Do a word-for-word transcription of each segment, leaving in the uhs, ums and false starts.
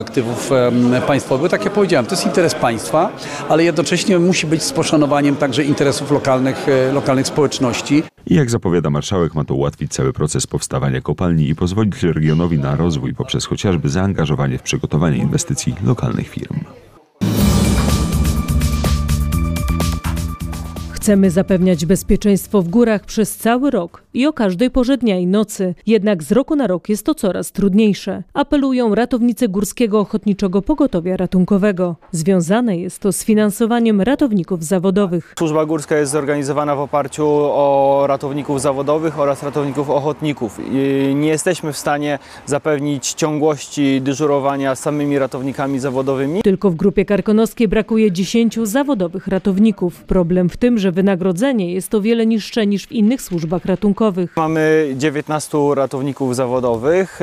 aktywów państwowych. Tak jak powiedziałem, to jest interes państwa, ale jednocześnie musi być z poszanowaniem także interesów lokalnych, lokalnych społeczności. I jak zapowiada marszałek, ma to ułatwić cały proces powstawania kopalni i pozwolić regionowi na rozwój poprzez chociażby zaangażowanie w przygotowanie inwestycji lokalnych firm. Chcemy zapewniać bezpieczeństwo w górach przez cały rok i o każdej porze dnia i nocy. Jednak z roku na rok jest to coraz trudniejsze. Apelują ratownicy Górskiego Ochotniczego Pogotowia Ratunkowego. Związane jest to z finansowaniem ratowników zawodowych. Służba górska jest zorganizowana w oparciu o ratowników zawodowych oraz ratowników ochotników. I nie jesteśmy w stanie zapewnić ciągłości dyżurowania samymi ratownikami zawodowymi. Tylko w Grupie Karkonoskiej brakuje dziesięciu zawodowych ratowników. Problem w tym, że wynagrodzenie jest o wiele niższe niż w innych służbach ratunkowych. Mamy dziewiętnastu ratowników zawodowych.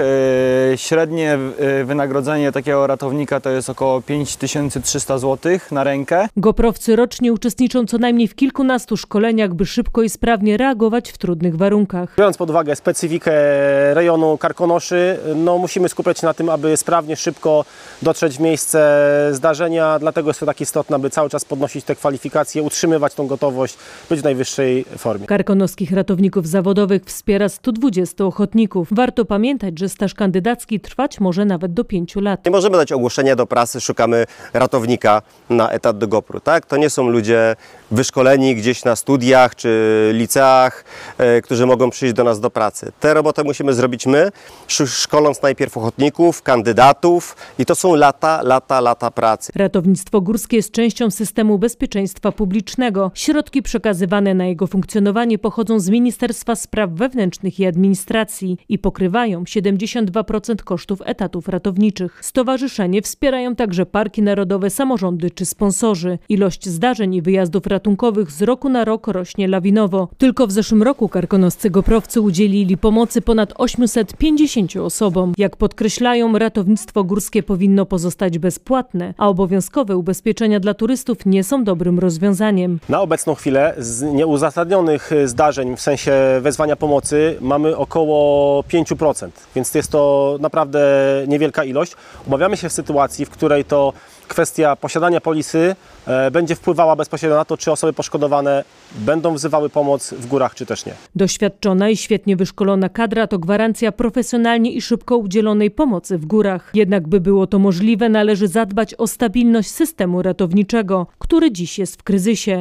Średnie wynagrodzenie takiego ratownika to jest około pięć tysięcy trzysta złotych na rękę. Goprowcy rocznie uczestniczą co najmniej w kilkunastu szkoleniach, by szybko i sprawnie reagować w trudnych warunkach. Biorąc pod uwagę specyfikę rejonu Karkonoszy, no musimy skupiać się na tym, aby sprawnie, szybko dotrzeć w miejsce zdarzenia. Dlatego jest to tak istotne, aby cały czas podnosić te kwalifikacje, utrzymywać tą gotowość, być w najwyższej formie. Karkonoskich ratowników zawodowych wspiera stu dwudziestu ochotników. Warto pamiętać, że staż kandydacki trwać może nawet do pięciu lat. Nie możemy dać ogłoszenia do prasy, szukamy ratownika na etat do GOPR-u. Tak? To nie są ludzie wyszkoleni gdzieś na studiach czy liceach, e, którzy mogą przyjść do nas do pracy. Tę robotę musimy zrobić my, szkoląc najpierw ochotników, kandydatów i to są lata, lata, lata pracy. Ratownictwo górskie jest częścią systemu bezpieczeństwa publicznego. Środki przekazywane na jego funkcjonowanie pochodzą z Ministerstwa Spraw Wewnętrznych i Administracji i pokrywają siedemdziesiąt dwa procent kosztów etatów ratowniczych. Stowarzyszenie wspierają także parki narodowe, samorządy czy sponsorzy. Ilość zdarzeń i wyjazdów ratunkowych z roku na rok rośnie lawinowo. Tylko w zeszłym roku karkonoscy goprowcy udzielili pomocy ponad osiemset pięćdziesięciu osobom. Jak podkreślają, ratownictwo górskie powinno pozostać bezpłatne, a obowiązkowe ubezpieczenia dla turystów nie są dobrym rozwiązaniem. Na obecną chwilę z nieuzasadnionych zdarzeń w sensie wezwania pomocy mamy około pięć procent, więc jest to naprawdę niewielka ilość. Obawiamy się w sytuacji, w której to kwestia posiadania polisy e, będzie wpływała bezpośrednio na to, czy osoby poszkodowane będą wzywały pomoc w górach, czy też nie. Doświadczona i świetnie wyszkolona kadra to gwarancja profesjonalnie i szybko udzielonej pomocy w górach. Jednak by było to możliwe, należy zadbać o stabilność systemu ratowniczego, który dziś jest w kryzysie.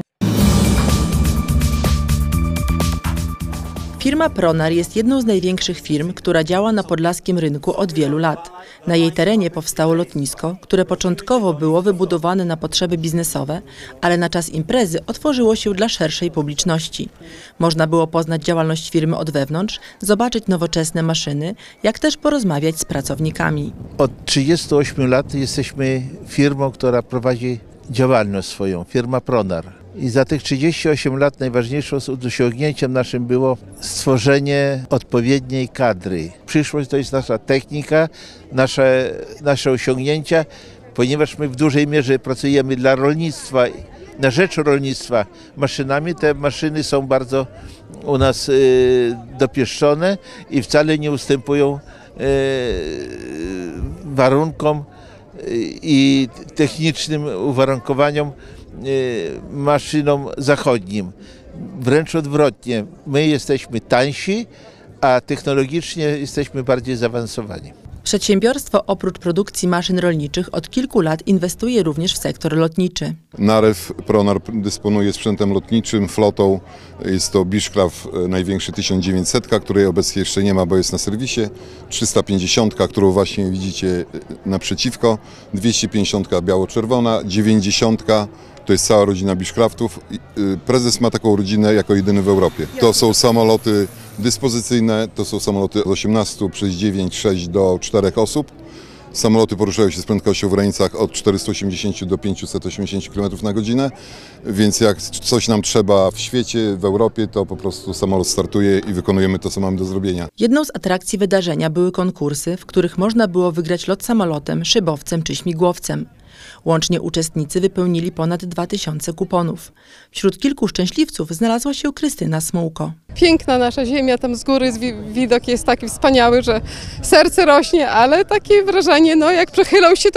Firma Pronar jest jedną z największych firm, która działa na podlaskim rynku od wielu lat. Na jej terenie powstało lotnisko, które początkowo było wybudowane na potrzeby biznesowe, ale na czas imprezy otworzyło się dla szerszej publiczności. Można było poznać działalność firmy od wewnątrz, zobaczyć nowoczesne maszyny, jak też porozmawiać z pracownikami. Od trzydziestu ośmiu lat jesteśmy firmą, która prowadzi działalność swoją, firma Pronar. I za tych trzydzieści osiem lat najważniejszym osiągnięciem naszym było stworzenie odpowiedniej kadry. Przyszłość to jest nasza technika, nasze, nasze osiągnięcia, ponieważ my w dużej mierze pracujemy dla rolnictwa, na rzecz rolnictwa maszynami. Te maszyny są bardzo u nas y, dopieszczone i wcale nie ustępują y, warunkom i technicznym uwarunkowaniom maszynom zachodnim. Wręcz odwrotnie, my jesteśmy tańsi, a technologicznie jesteśmy bardziej zaawansowani. Przedsiębiorstwo oprócz produkcji maszyn rolniczych od kilku lat inwestuje również w sektor lotniczy. Narew Pronar dysponuje sprzętem lotniczym, flotą. Jest to Beechcraft największy tysiąc dziewięćset, której obecnie jeszcze nie ma, bo jest na serwisie. trzysta pięćdziesiąt, którą właśnie widzicie naprzeciwko. dwieście pięćdziesiąt biało-czerwona, dziewięćdziesiąt to jest cała rodzina Beechcraftów. Prezes ma taką rodzinę jako jedyny w Europie. To są samoloty dyspozycyjne, to są samoloty od osiemnastu przez dziewięć, sześć do czterech osób. Samoloty poruszają się z prędkością w granicach od czterystu osiemdziesięciu do pięciuset osiemdziesięciu kilometrów na godzinę, więc jak coś nam trzeba w świecie, w Europie, to po prostu samolot startuje i wykonujemy to, co mamy do zrobienia. Jedną z atrakcji wydarzenia były konkursy, w których można było wygrać lot samolotem, szybowcem czy śmigłowcem. Łącznie uczestnicy wypełnili ponad dwa tysiące kuponów. Wśród kilku szczęśliwców znalazła się Krystyna Smułko. Piękna nasza ziemia, tam z góry widok jest taki wspaniały, że serce rośnie, ale takie wrażenie, no jak przechylał się,